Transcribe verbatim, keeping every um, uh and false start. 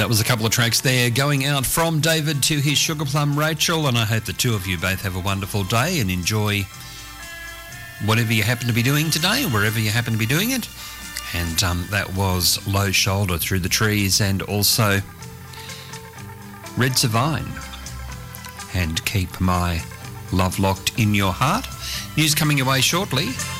That was a couple of tracks there going out from David to his sugar plum Rachel, and I hope the two of you both have a wonderful day and enjoy whatever you happen to be doing today, wherever you happen to be doing it. And um, that was Low Shoulder, Through the Trees, and also Red Savine and Keep My Love Locked in Your Heart. News coming your way shortly.